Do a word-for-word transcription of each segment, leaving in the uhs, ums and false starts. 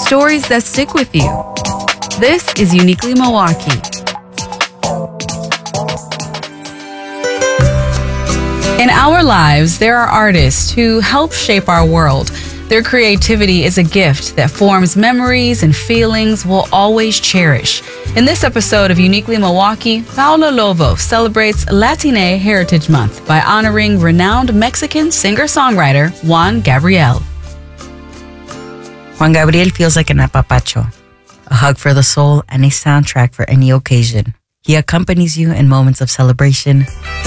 stories that stick with you. This is Uniquely Milwaukee. In our lives, there are artists who help shape our world. Their creativity is a gift that forms memories and feelings we'll always cherish. In this episode of Uniquely Milwaukee, Paula Lobo celebrates Latine Heritage Month by honoring renowned Mexican singer-songwriter Juan Gabriel. Juan Gabriel feels like an apapacho, a hug for the soul and a soundtrack for any occasion. He accompanies you in moments of celebration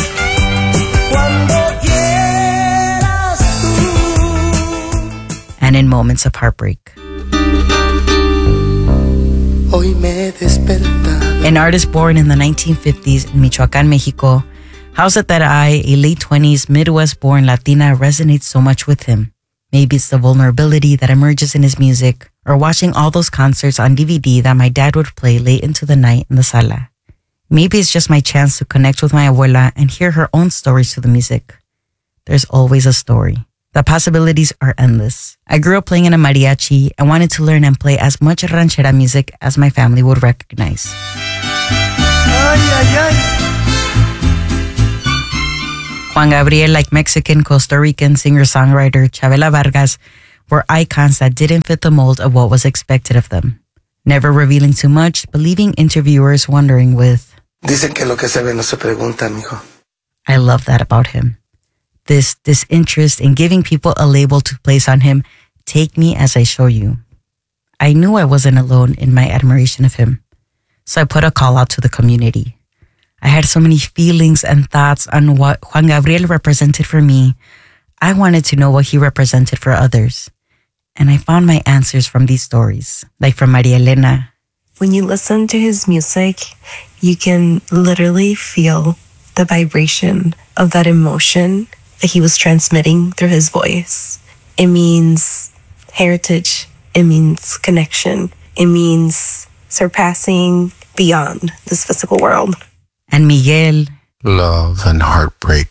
and in moments of heartbreak. An artist born in the nineteen fifties in Michoacán, Mexico, how's it that I, a late twenties Midwest-born Latina, resonates so much with him? Maybe it's the vulnerability that emerges in his music, or watching all those concerts on D V D that my dad would play late into the night in the sala. Maybe it's just my chance to connect with my abuela and hear her own stories to the music. There's always a story. The possibilities are endless. I grew up playing in a mariachi and wanted to learn and play as much ranchera music as my family would recognize. Ay, ay, ay. Juan Gabriel, like Mexican, Costa Rican singer-songwriter Chavela Vargas, were icons that didn't fit the mold of what was expected of them. Never revealing too much, but leaving interviewers wondering with, Dicen que lo que se ve no se pregunta, mijo. I love that about him. This disinterest in giving people a label to place on him, take me as I show you. I knew I wasn't alone in my admiration of him, so I put a call out to the community. I had so many feelings and thoughts on what Juan Gabriel represented for me. I wanted to know what he represented for others. And I found my answers from these stories, like from Maria Elena. When you listen to his music, you can literally feel the vibration of that emotion that he was transmitting through his voice. It means heritage. It means connection. It means surpassing beyond this physical world. And Miguel. Love and heartbreak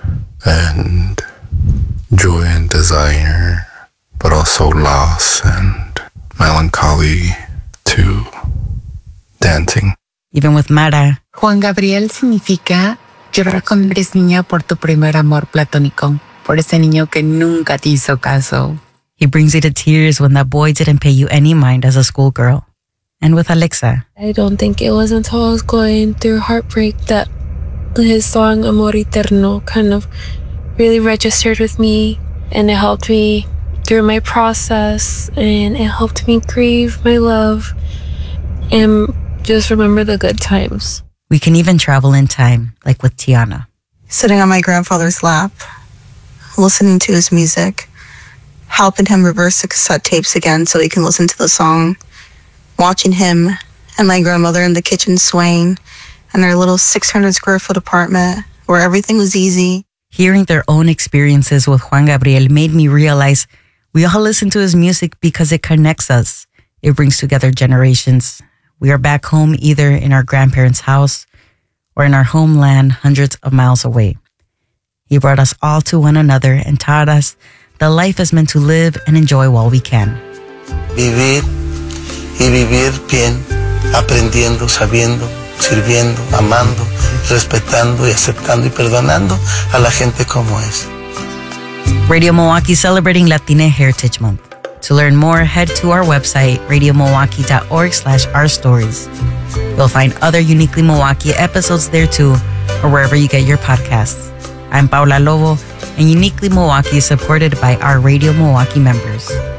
and joy and desire, but also loss and melancholy to dancing. Even with Mara. Juan Gabriel significa llorar cuando eres niña por tu primer amor platónico, por ese niño que nunca te hizo caso. He brings you to tears when that boy didn't pay you any mind as a schoolgirl. And with Alexa. I don't think it was until I was going through heartbreak that his song Amor Eterno kind of really registered with me, and it helped me through my process, and it helped me grieve my love and just remember the good times. We can even travel in time, like with Tiana. Sitting on my grandfather's lap, listening to his music, helping him reverse the cassette tapes again so he can listen to the song, watching him and my grandmother in the kitchen swaying in their little six hundred square foot apartment where everything was easy. Hearing their own experiences with Juan Gabriel made me realize we all listen to his music because it connects us. It brings together generations. We are back home either in our grandparents' house or in our homeland hundreds of miles away. He brought us all to one another and taught us that life is meant to live and enjoy while we can. Vivir y vivir bien, aprendiendo, sabiendo, sirviendo, amando, respetando y aceptando y perdonando a la gente como es. Radio Milwaukee celebrating Latina Heritage Month. To learn more, head to our website, radio milwaukee dot org slash our stories. You'll find other Uniquely Milwaukee episodes there too, or wherever you get your podcasts. I'm Paula Lobo, and Uniquely Milwaukee is supported by our Radio Milwaukee members.